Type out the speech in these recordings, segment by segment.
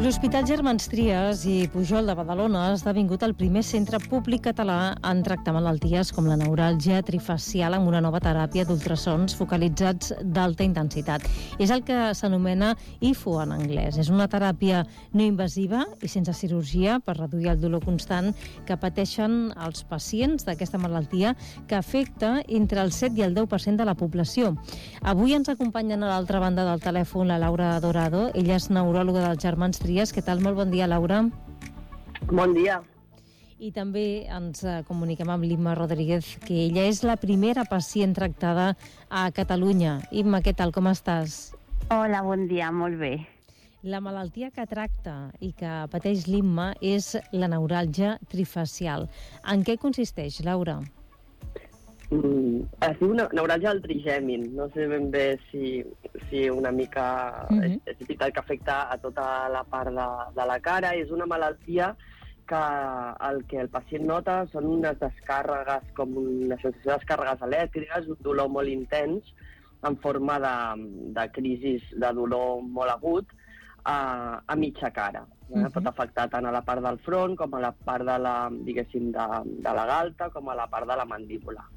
L'Hospital Germans Trias i Pujol de Badalona ha esdevingut el primer centre públic català en tractar malalties com la neuràlgia trifacial amb una nova teràpia d'ultrasons focalitzats d'alta intensitat. És el que s'anomena IFU en anglès. És una teràpia no invasiva i sense cirurgia per reduir el dolor constant que pateixen els pacients d'aquesta malaltia que afecta entre el 7 i el 10% de la població. Avui ens acompanyen a l'altra banda del telèfon la Laura Dorado. Ella és neuròloga del Germans Trias. Què tal? Molt bon dia, Laura. Bon dia. I també ens comuniquem amb l'Imma Rodríguez, que ella és la primera pacient tractada a Catalunya. Imma, què tal? Com estàs? Hola, bon dia, molt bé. La malaltia que tracta i que pateix l'Imma és la neuràlgia trifacial. En què consisteix, Laura? Es diu neuràlgia del trigèmin. No sé ben bé si una mica és veritat que afecta a tota la part de la cara. És una malaltia que el que el pacient nota són unes descàrregues, com una sensació de descàrregues elèctriques, un dolor molt intens en forma de crisi de dolor molt agut a mitja cara. Pot afectar tant a la part del front com a la part de la, diguéssim, de la galta, com a la part de la mandíbula.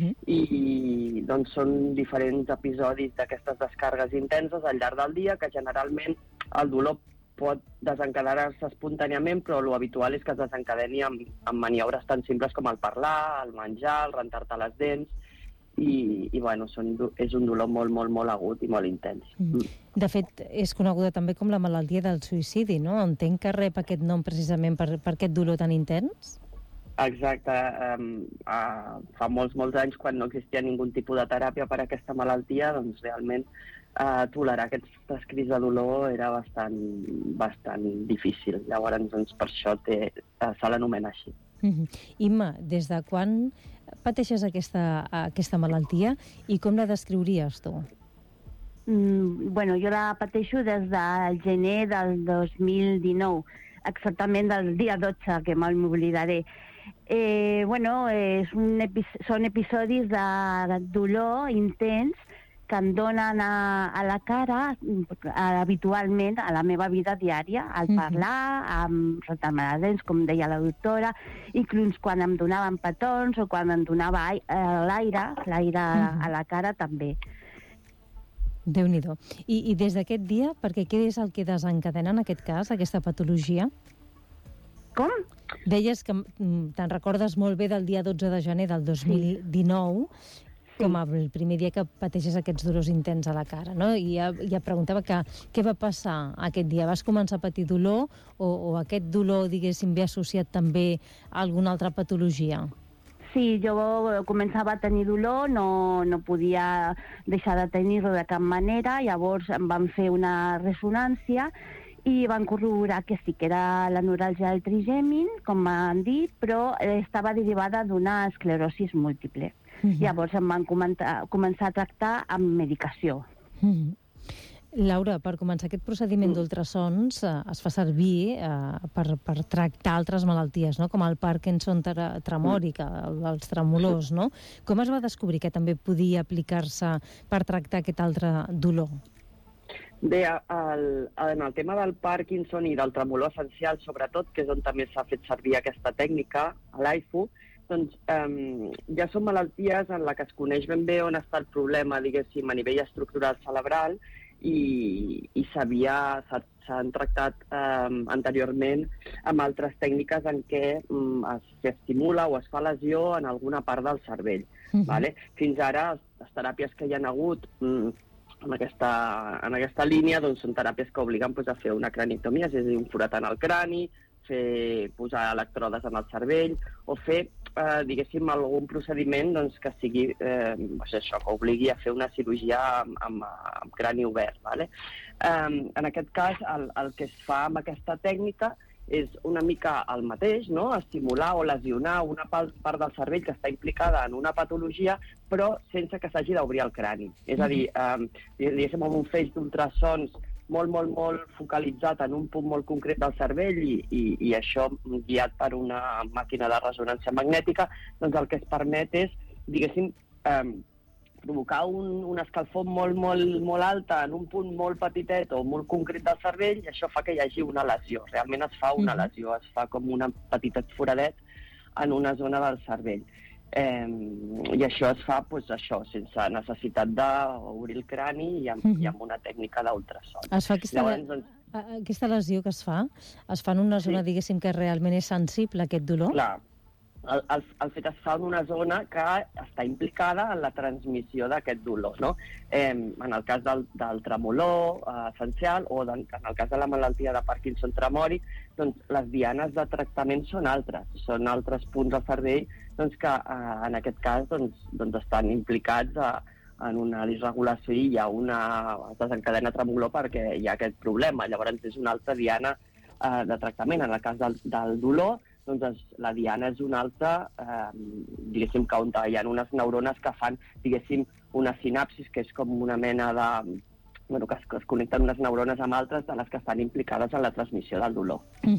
I doncs són diferents episodis d'aquestes descàrregues intenses al llarg del dia, que generalment el dolor pot desencadenar-se espontàniament, però l'habitual és que es desencadeni amb maniobres tan simples com el parlar, el menjar, el rentar-te les dents, i bueno, és un dolor molt, molt, molt agut i molt intens. De fet, és coneguda també com la malaltia del suïcidi, no? Entenc que rep aquest nom precisament per aquest dolor tan intens? Exacte. Fa molts anys, quan no existia ningun tipus de teràpia per a aquesta malaltia, doncs realment tolerar aquestes crisis de dolor era bastant difícil. Llavors, doncs, per això se l'anomena així. Imma, des de quan pateixes aquesta malaltia i com la descriuries tu? Bueno, jo la pateixo des del gener del 2019, exactament del dia 12, que mai m'oblidaré. Bueno, són episodis de dolor intens que em donen a la cara habitualment a la meva vida diària, al parlar, amb rentar-me les dents, com deia la doctora, inclús quan em donaven petons o quan em donava l'aire a la cara també. Déu-n'hi-do. I des d'aquest dia, perquè què és el que desencadena en aquest cas, aquesta patologia? Com? Deies que te'n recordes molt bé del dia 12 de gener del 2019, com el primer dia que pateixes aquests dolors intens a la cara, no? I ja preguntava què va passar aquest dia. Vas començar a patir dolor o aquest dolor, diguéssim, ve associat també a alguna altra patologia? Sí, jo començava a tenir dolor, no podia deixar de tenir-lo de cap manera, llavors em van fer una ressonància i van corroborar que sí que era la neuràlgia del trigèmin, com m'han dit, però estava derivada d'una esclerosi múltiple. Llavors em van començar a tractar amb medicació. Laura, per començar aquest procediment d'ultrasons es fa servir per tractar altres malalties, no? Com el Parkinson tremòric, els tremolors, no? Com es va descobrir que també podia aplicar-se per tractar aquest altre dolor? Bé, en el tema del Parkinson i del tremolor essencial, sobretot, que és on també s'ha fet servir aquesta tècnica, a l'AIFU, doncs ja són malalties en la que es coneix ben bé on està el problema, diguéssim, a nivell estructural cerebral i s'han tractat anteriorment amb altres tècniques en què s'estimula o es fa lesió en alguna part del cervell. Vale? Fins ara, les teràpies que hi ha hagut en aquesta línia doncs, són teràpies que obliguen a fer una craniectomia, és a dir, un forat en el crani, posar electrodes en el cervell o fer, diguéssim, algun procediment doncs, que sigui això, que obligui a fer una cirurgia amb crani obert. Vale? En aquest cas, el que es fa amb aquesta tècnica és una mica el mateix, no? Estimular o lesionar una part del cervell que està implicada en una patologia, però sense que s'hagi d'obrir el crani. És a dir, diguéssim, amb un feix d'ultrasons molt focalitzat en un punt molt concret del cervell i això guiat per una màquina de ressonància magnètica, doncs el que es permet és, diguéssim, provocar una escalfor molt alta en un punt molt petitet o molt concret del cervell, i això fa que hi hagi una lesió. Realment es fa una lesió, es fa com un petit foradet en una zona del cervell. I això es fa sense necessitat d'obrir el crani i amb una tècnica d'ultrasons. Es fa aquesta lesió que es fa en una zona, diguéssim, que realment és sensible, aquest dolor? Clar. El fet es fa en una zona que està implicada en la transmissió d'aquest dolor, no? En el cas del tremolor essencial o en el cas de la malaltia de Parkinson-Tremori, doncs les dianes de tractament són altres punts del cervell que en aquest cas estan implicats en una disregulació i es desencadena tremolor perquè hi ha aquest problema. Llavors és una altra diana de tractament. En el cas del dolor, doncs la diana és una altra, diguéssim, que on hi ha unes neurones que fan, diguéssim, una sinapsis, que és com una mena de... que es connecten unes neurones amb altres de les que estan implicades en la transmissió del dolor.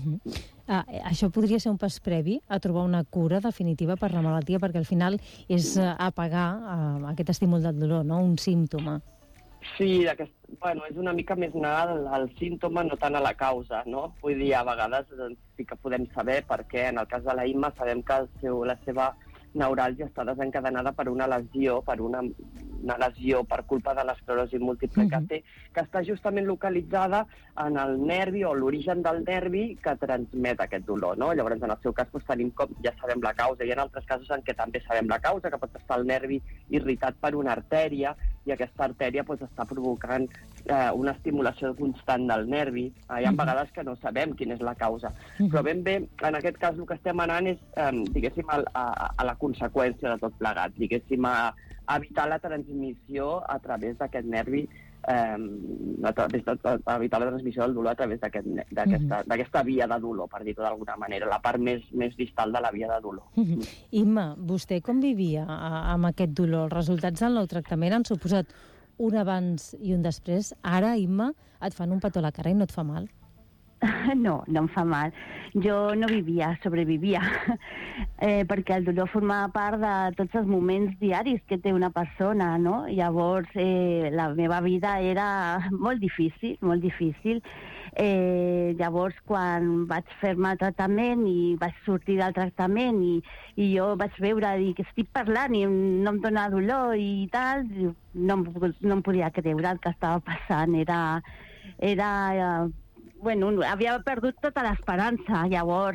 Això podria ser un pas previ a trobar una cura definitiva per la malaltia, perquè al final és apagar aquest estímul del dolor, no? Un símptoma. Sí, és una mica més anar al símptoma, no tant a la causa, no? Vull dir, a vegades sí que podem saber per què. En el cas de la Imma sabem que la seva neuràlgia està desencadenada per una lesió, per culpa de l'esclerosi múltiple que té, que està justament localitzada en el nervi o l'origen del nervi que transmet aquest dolor, no? Llavors, en el seu cas, tenim ja sabem la causa. Hi ha altres casos en què també sabem la causa, que pot estar el nervi irritat per una artèria, i aquesta artèria està provocant una estimulació constant del nervi. Hi ha vegades que no sabem quina és la causa. Però ben bé, en aquest cas, el que estem anant és, diguéssim, a la conseqüència de tot plegat, diguéssim, a evitar la transmissió a través d'aquest nervi, evitar la transmissió del dolor a través d'aquesta via de dolor, per dir-ho d'alguna manera, la part més distal de la via de dolor. Imma, vostè com vivia amb aquest dolor? Els resultats del nou tractament han suposat un abans i un després. Ara, Imma, et fan un petó a la cara i no et fa mal? No, no em fa mal. Jo no vivia, sobrevivia, perquè el dolor formava part de tots els moments diaris que té una persona, no? Llavors, la meva vida era molt difícil, molt difícil. Llavors, quan vaig fer-me el tractament i vaig sortir del tractament i jo vaig veure, dic, estic parlant i no em dóna dolor i tal, no em podia creure el que estava passant. Havia perdut tota l'esperança. Llavors,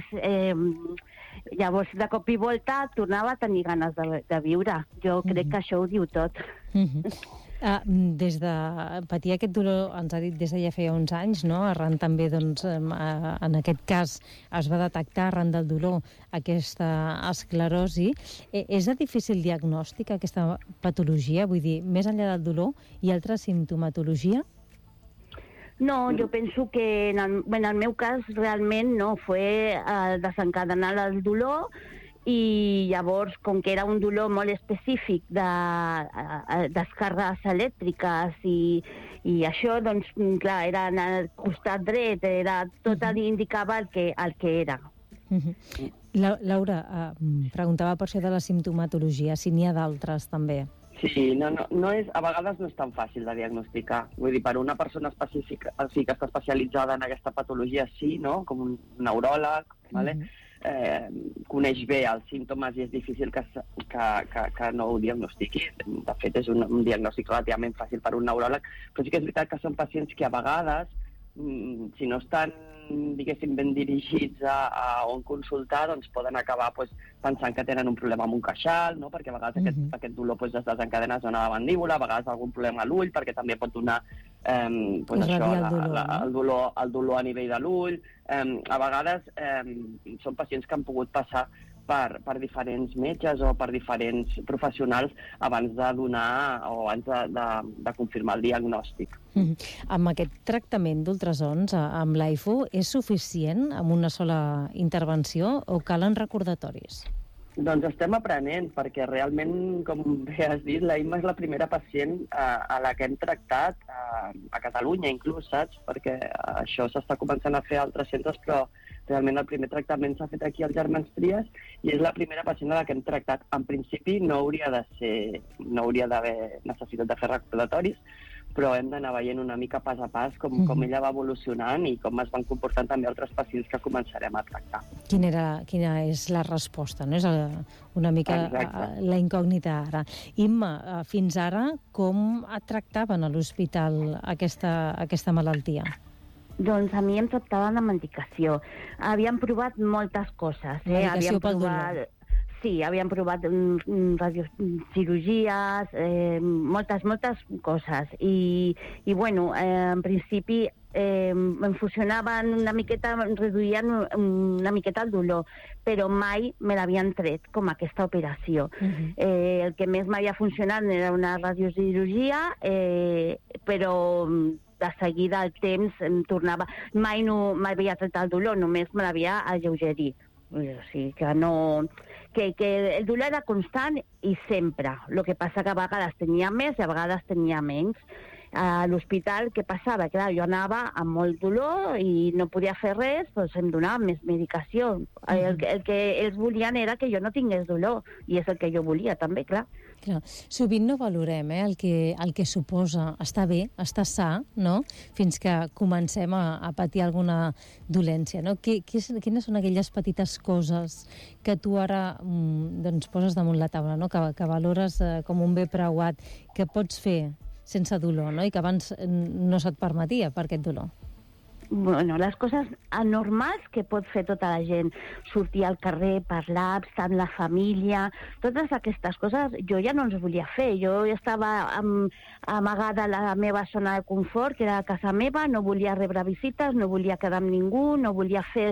de cop i volta, tornava a tenir ganes de viure. Jo crec que això ho diu tot. Des de patir aquest dolor, ens ha dit des de ja feia uns anys, no? Arran també, doncs, en aquest cas, es va detectar arran del dolor aquesta esclerosi. És de difícil diagnòstic aquesta patologia? Vull dir, més enllà del dolor, hi ha altra simptomatologia? No, jo penso que en el meu cas realment no, fue desencadenar el dolor i llavors, com que era un dolor molt específic de descàrregues elèctriques i això, doncs, clar, era en el costat dret, tot indicava el que era. Laura, preguntava per això de la simptomatologia, si n'hi ha d'altres també. Sí, no és, a vegades no és tan fàcil de diagnosticar. Vull dir, per una persona específica, o sigui, que està especialitzada en aquesta patologia, sí, no? Com un neuròleg, vale? Coneix bé els símptomes i és difícil que no ho diagnostiqui. De fet, és un diagnòstic relativament fàcil per un neuròleg, però sí que és veritat que són pacients que a vegades, si no estan, diguéssim, ben dirigits a on consultar, doncs poden acabar pensant que tenen un problema amb un queixal, no? Perquè a vegades aquest dolor es desencadena a zona de mandíbula, a vegades algun problema a l'ull, perquè també pot donar el dolor a nivell de l'ull. A vegades són pacients que han pogut passar per diferents metges o per diferents professionals abans de donar o abans de confirmar el diagnòstic. Amb aquest tractament d'ultrasons, amb l'AIFU, és suficient amb una sola intervenció o calen recordatoris? Doncs estem aprenent, perquè realment, com bé has dit, la Imma és la primera pacient a la que hem tractat a Catalunya, inclús, saps? Perquè això s'està començant a fer a altres centres, però Realment el primer tractament s'ha fet aquí als Germans Trias i és la primera pacient a la que hem tractat. En principi no hauria d'haver necessitat de fer recordatòris, però hem d'anar veient una mica pas a pas com ella va evolucionant i com es van comportant també altres pacients que començarem a tractar. Quina és la resposta, no? És una mica la incògnita ara. Imma, fins ara, com et tractaven a l'hospital aquesta malaltia? Doncs a mi em tractaven amb medicació. Havíem provat moltes coses. Medicació pel dolor. Sí, havíem provat radiocirurgies, moltes coses. I bueno, en principi em funcionaven una miqueta, reduïen una miqueta el dolor, però mai me l'havien tret com aquesta operació. El que més m'havia funcionat era una radiocirurgia, però de seguida el temps em tornava... Mai no m'havia tret el dolor, només me l'havia alleugerit. O sigui que no... Que el dolor era constant i sempre. El que passa que a vegades tenia més i a vegades tenia menys. A l'hospital, què passava? Clar, jo anava amb molt dolor i no podia fer res, doncs em donava més medicació. El que ells volien era que jo no tingués dolor, i és el que jo volia també, clar. Sovint no valorem el que suposa estar bé, estar sa, no? Fins que comencem a patir alguna dolència, no? Quines són aquelles petites coses que tu ara poses damunt la taula, no? Que valores com un bé preuat, que pots fer sense dolor, no? I que abans no se't permetia per aquest dolor? Bueno, les coses anormals que pot fer tota la gent, sortir al carrer, parlar, estar amb la família, totes aquestes coses jo ja no les volia fer. Jo estava amagada a la meva zona de confort, que era a casa meva, no volia rebre visites, no volia quedar amb ningú, no podia fer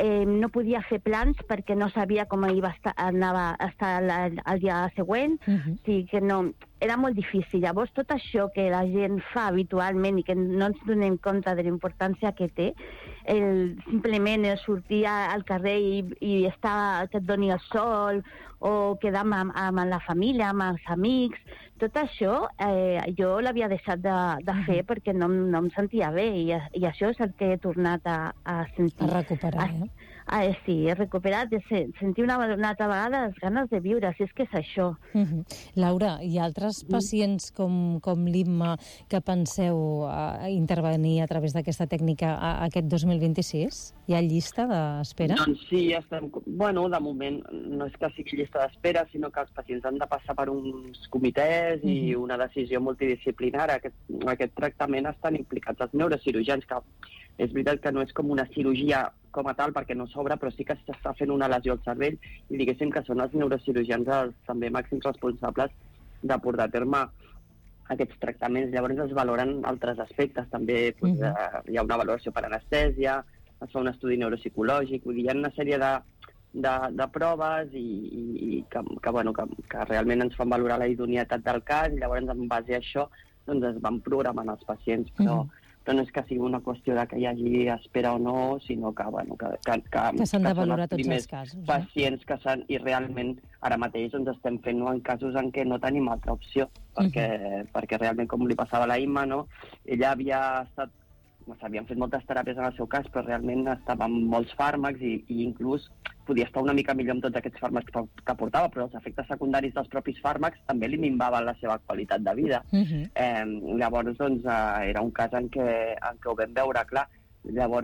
plans perquè no sabia com anava a estar el dia següent, o sigui que no... Era molt difícil. Llavors, tot això que la gent fa habitualment i que no ens donem compte de la importància que té, simplement sortir al carrer i estar, que et doni el sol, o quedar amb la família, amb els amics, tot això jo l'havia deixat de fer perquè no em sentia bé i això és el que he tornat a sentir. A recuperar, Sí, he recuperat, sentir una altra vegada les ganes de viure, si és que és això. Laura, hi ha altres pacients com l'Imma que penseu intervenir a través d'aquesta tècnica aquest 2026? Hi ha llista d'espera? Doncs sí, estem... Bueno, de moment no és que sigui llista d'espera, sinó que els pacients han de passar per uns comitès i una decisió multidisciplinar. Aquest tractament estan implicats els neurocirurgians, que és veritat que no és com una cirurgia com a tal, perquè no s'obre, però sí que s'està fent una lesió al cervell i diguéssim que són els neurocirurgians els també màxims responsables de portar a terme aquests tractaments. Llavors es valoren altres aspectes, també hi ha una valoració per anestèsia, es fa un estudi neuropsicològic, vull dir, hi ha una sèrie de proves i que realment ens fan valorar la idoneïtat del cas, i llavors en base a això es van programant els pacients, però no és que sigui una qüestió de que hi hagi espera o no, sinó que s'han de valorar tots els casos. Pacients que s'han... I realment ara mateix estem fent en casos en què no tenim altra opció, perquè realment, com li passava a la Imma, no? Ella havia estat... S'havien fet moltes teràpies en el seu cas, però realment estava amb molts fàrmacs i inclús podia estar una mica millor amb tots aquests fàrmacs que portava, però els efectes secundaris dels propis fàrmacs també li minvaven la seva qualitat de vida. Llavors, era un cas en què ho vam veure clar. Llavors,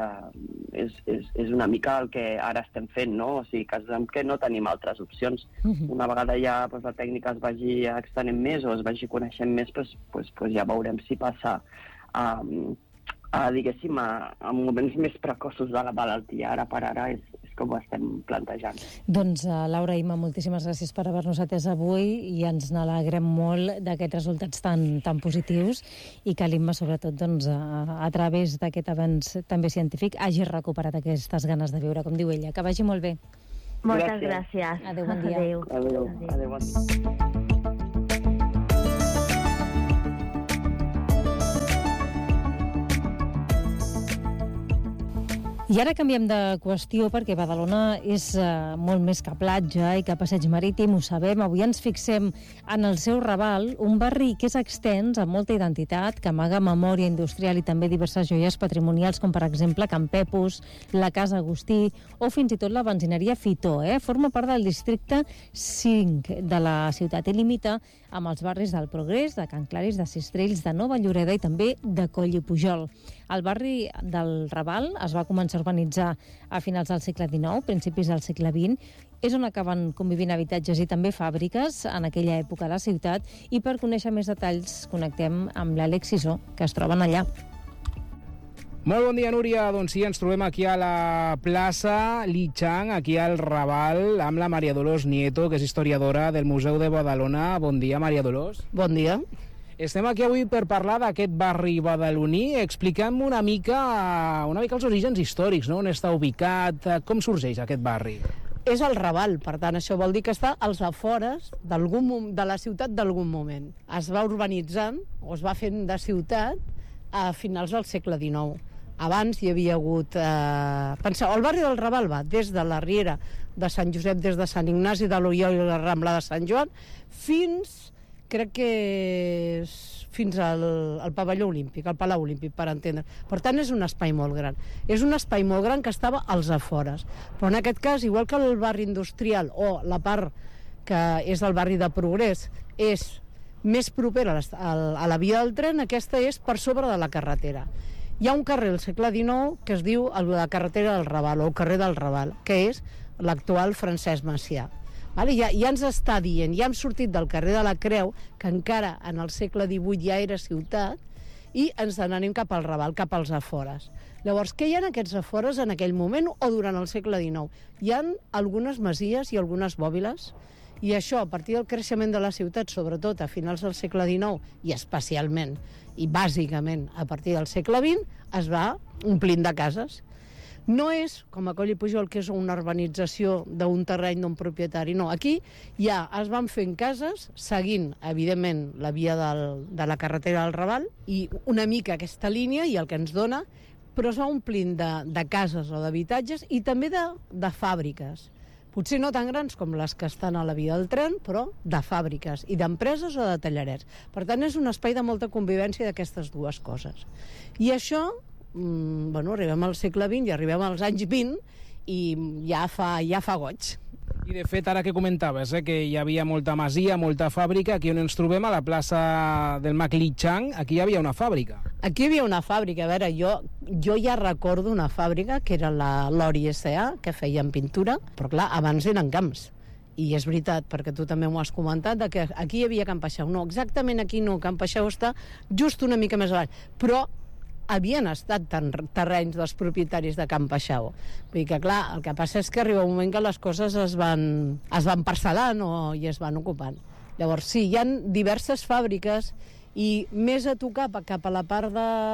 és una mica el que ara estem fent, no? O sigui, casos en què no tenim altres opcions. Una vegada ja la tècnica es vagi extenent més o es vagi coneixent més, ja veurem si passa diguéssim, a moments més precoços de la malaltia. Ara per ara és com ho estem plantejant. Doncs, Laura, Imma, moltíssimes gràcies per haver-nos atès avui i ens n'alegrem molt d'aquests resultats tan positius i que l'Imma, sobretot, a través d'aquest avenç també científic, hagi recuperat aquestes ganes de viure, com diu ella. Que vagi molt bé. Moltes gràcies. Adéu, bon dia. Adéu, bon dia. I ara canviem de qüestió perquè Badalona és molt més que platja i que passeig marítim, ho sabem. Avui ens fixem en el seu Raval, un barri que és extens, amb molta identitat, que amaga memòria industrial i també diverses joies patrimonials, com per exemple Can Pepus, la Casa Agustí o fins i tot la benzineria Fitó. Forma part del districte 5 de la ciutat i limita amb els barris del Progrés, de Can Claris, de Sistrells, de Nova Lloreda i també de Coll i Pujol. El barri del Raval es va començar a urbanitzar a finals del segle XIX, principis del segle XX. És on acaben convivint habitatges i també fàbriques en aquella època a la ciutat. I per conèixer més detalls connectem amb l'Àlex Sisó, que es troben allà. Molt bon dia, Núria. Doncs sí, ens trobem aquí a la plaça Li Chang, aquí al Raval, amb la Maria Dolors Nieto, que és historiadora del Museu de Badalona. Bon dia, Maria Dolors. Bon dia. Estem aquí avui per parlar d'aquest barri badaloní. Explica'm una mica els orígens històrics, no? On està ubicat, com sorgeix aquest barri? És el Raval, per tant, això vol dir que està als afores de la ciutat d'algun moment. Es va urbanitzant, o es va fent de ciutat, a finals del segle XIX. Abans hi havia hagut... Penseu, el barri del Raval va des de la Riera de Sant Josep, des de Sant Ignasi de Loiola i la Rambla de Sant Joan, crec que és fins al pavelló olímpic, al Palau Olímpic, per entendre. Per tant, és un espai molt gran. És un espai molt gran que estava als afores. Però en aquest cas, igual que el barri industrial o la part que és el barri de Progrés és més propera a la via del tren, aquesta és per sobre de la carretera. Hi ha un carrer al segle XIX que es diu la carretera del Raval, o el carrer del Raval, que és l'actual Francesc Macià. Vale? Ja ens està dient, ja hem sortit del carrer de la Creu, que encara en el segle XVIII ja era ciutat, i ens n'anem cap al Raval, cap als afores. Llavors, què hi ha en aquests afores en aquell moment o durant el segle XIX? Hi ha algunes masies i algunes bòbiles, i això, a partir del creixement de la ciutat, sobretot a finals del segle XIX, i especialment, i bàsicament a partir del segle XX, es va omplint de cases. No és, com a Coll i Pujol, que és una urbanització d'un terreny d'un propietari, no. Aquí ja es van fent cases, seguint, evidentment, la via de la carretera del Raval, i una mica aquesta línia, i el que ens dona, però es va omplint de cases o d'habitatges, i també de fàbriques. Potser no tan grans com les que estan a la via del tren, però de fàbriques i d'empreses o de tallarets. Per tant, és un espai de molta convivència d'aquestes dues coses. I això, arribem al segle XX i arribem als anys 20 i ja fa goig. I de fet, ara que comentaves, que hi havia molta masia, molta fàbrica, aquí on ens trobem, a la plaça del Mag Li Chang, aquí hi havia una fàbrica. Aquí hi havia una fàbrica, a veure, jo ja recordo una fàbrica que era l'Ori S.A., que feien pintura, però clar, abans eren camps. I és veritat, perquè tu també m'ho has comentat, que aquí hi havia Can Paixau. No, exactament aquí no, Can Paixau està just una mica més avall, però havien estat terrenys dels propietaris de Can Paixau. Vull dir que, clar, el que passa és que arriba un moment que les coses es van parcel·lant i es van ocupant. Llavors, sí, hi ha diverses fàbriques i més a tocar cap a la part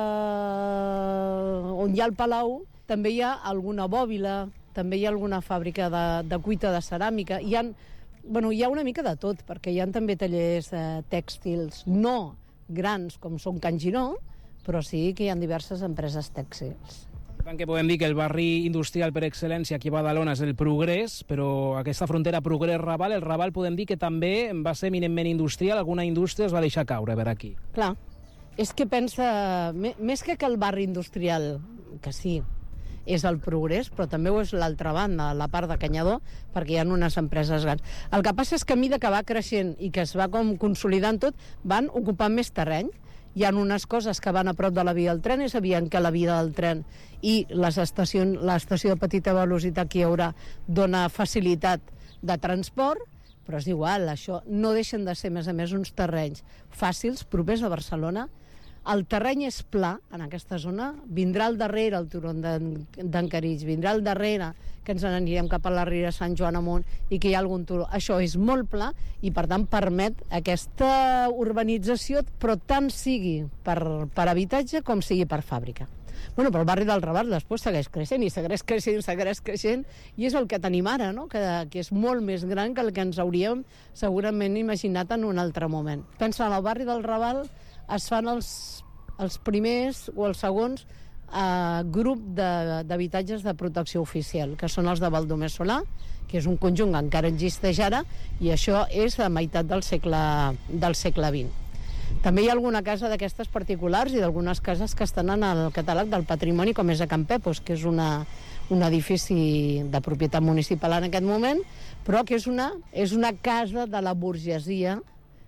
on hi ha el Palau, també hi ha alguna bòbila, també hi ha alguna fàbrica de cuita de ceràmica. Hi ha una mica de tot, perquè hi ha també tallers tèxtils no grans com són Can Giró, però sí que hi ha diverses empreses tèxtils. Per tant, que podem dir que el barri industrial per excel·lència aquí a Badalona és el Progrés, però aquesta frontera Progrés-Raval, el Raval podem dir que també va ser eminentment industrial, alguna indústria es va deixar caure per aquí. Clar, és que pensa, més que el barri industrial, que sí, és el Progrés, però també ho és l'altra banda, la part de Canyadó, perquè hi ha unes empreses grans. El que passa és que a mesura que va creixent i que es va com consolidant tot, van ocupant més terreny. Hi ha unes coses que van a prop de la via del tren i sabien que la via del tren i l'estació de petita velocitat que hi haurà dona facilitat de transport, però és igual, això no deixen de ser, a més, uns terrenys fàcils, propers a Barcelona. El terreny és pla en aquesta zona, vindrà al darrere el turó d'en Caritx, vindrà al darrere que ens n'anirem cap a la Riera Sant Joan amunt i que hi ha algun turó. Això és molt pla i, per tant, permet aquesta urbanització, però tant sigui per habitatge com sigui per fàbrica. Però el barri del Raval després segueix creixent i segueix creixent i és el que tenim ara, no? que és molt més gran que el que ens hauríem segurament imaginat en un altre moment. Pensa, al barri del Raval es fan els primers o els segons grup d'habitatges de protecció oficial, que són els de Baldomer Solà, que és un conjunt que encara existeix ara, i això és a meitat del segle XX. També hi ha alguna casa d'aquestes particulars i d'algunes cases que estan en el catàleg del patrimoni, com és a Can Pepos, que és un edifici de propietat municipal en aquest moment, però que és una casa de la burgesia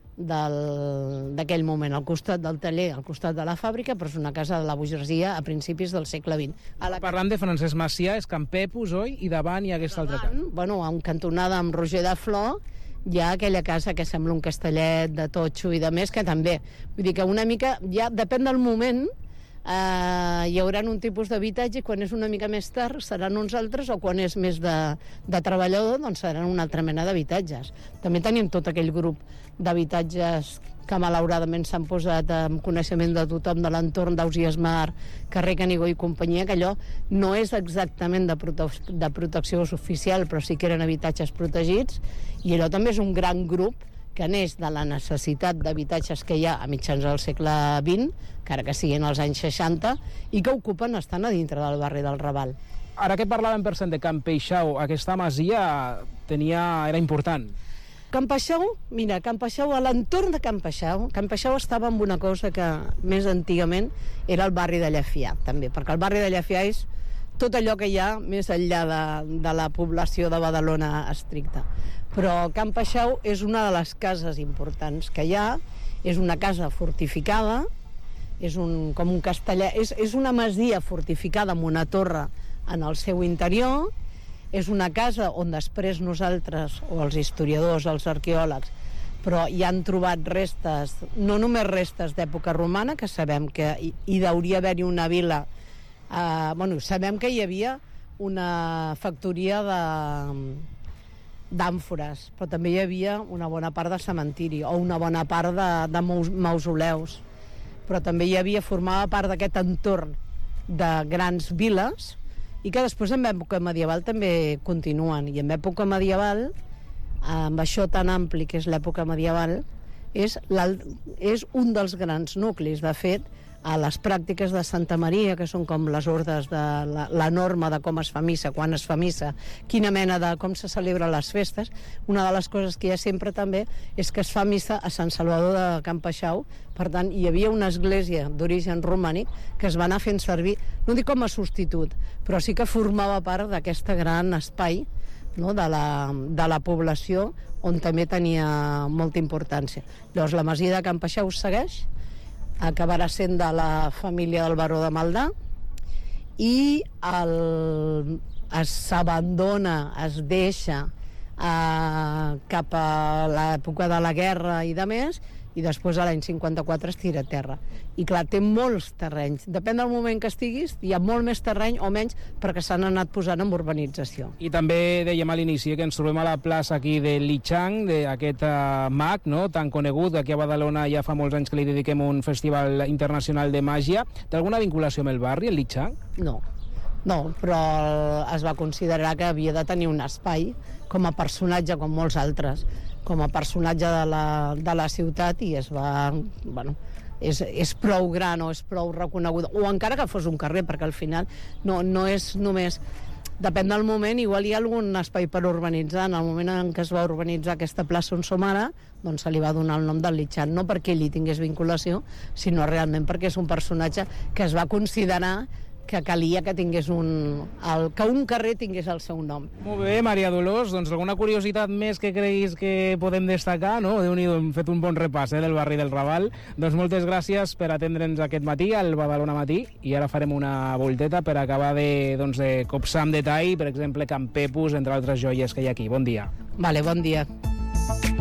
d'aquell moment, al costat del taller, al costat de la fàbrica, però és una casa de la burgesia a principis del segle XX. Parlant de Francesc Macià, és Can Pepos, oi? I davant hi ha aquesta altra casa. Bueno, a un cantonada amb Roger de Flor hi ha aquella casa que sembla un castellet de totxo i de més, que també. Vull dir que una mica, ja depèn del moment, hi haurà un tipus d'habitatge, quan és una mica més tard seran uns altres, o quan és més de treballador, doncs seran una altra mena d'habitatges. També tenim tot aquell grup d'habitatges que malauradament s'han posat en coneixement de tothom de l'entorn d'Ausiàs Mar, carrer Canigó i companyia, que allò no és exactament de protecció oficial, però sí que eren habitatges protegits, i allò també és un gran grup que neix de la necessitat d'habitatges que hi ha a mitjans del segle XX, encara que siguin als anys 60, i que ocupen estan a dintre del barri del Raval. Ara que parlàvem per cent de Can Peixau, aquesta masia era important. Can Peixau, mira, a l'entorn de Can Peixau estava amb una cosa que més antigament era el barri de Llefià, també, perquè el barri de Llefià és tot allò que hi ha més enllà de la població de Badalona estricta. Però Can Peixau és una de les cases importants que hi ha, és una casa fortificada, és com un castellà, és una masia fortificada amb una torre en el seu interior. És una casa on després nosaltres, o els historiadors, els arqueòlegs, però hi han trobat restes, no només restes d'època romana, que sabem que hi hauria d'haver-hi una vila, sabem que hi havia una factoria d'àmfores, però també hi havia una bona part de cementiri, o una bona part de mausoleus, però també formava part d'aquest entorn de grans viles, i que després en època medieval també continuen. I en època medieval, amb això tan ampli que és l'època medieval, és un dels grans nuclis. De fet, a les pràctiques de Santa Maria, que són com les ordes de la norma de com es fa missa, quan es fa missa, quina mena de com se celebren les festes, una de les coses que hi ha sempre també és que es fa missa a Sant Salvador de Can Peixau. Per tant, hi havia una església d'origen romànic que es va anar fent servir, no dic com a substitut, però sí que formava part d'aquest gran espai, no, de la població, on també tenia molta importància. Llavors, la masia de Can Peixau segueix, acabarà sent de la família del baró de Maldà, i s'abandona, es deixa cap a l'època de la guerra i de més, i després a l'any 54 es tira a terra. I clar, té molts terrenys. Depèn del moment que estiguis, hi ha molt més terreny o menys, perquè s'han anat posant en urbanització. I també dèiem a l'inici que ens trobem a la plaça aquí de Li Chang, d'aquest mag, no?, tan conegut. Aquí a Badalona ja fa molts anys que li dediquem un festival internacional de màgia. Té alguna vinculació amb el barri, el Li Chang? No, però es va considerar que havia de tenir un espai com a personatge, com molts altres, com a personatge de la ciutat, i es va... és prou gran o és prou reconeguda, o encara que fos un carrer, perquè al final no és només... Depèn del moment, igual hi ha algun espai per urbanitzar. En el moment en què es va urbanitzar aquesta plaça on som ara, doncs se li va donar el nom del Li Chang, no perquè ell hi tingués vinculació, sinó realment perquè és un personatge que es va considerar que calia que tingués que un carrer tingués el seu nom. Molt bé, Maria Dolors, doncs alguna curiositat més que creguis que podem destacar, no? Déu-n'hi-do, hem fet un bon repàs del barri del Raval. Doncs moltes gràcies per atendre'ns aquest matí, al Badalona Matí, i ara farem una volteta per acabar de copsar amb detall, per exemple, Can Pepos, entre altres joies que hi ha aquí. Bon dia. Vale, bon dia.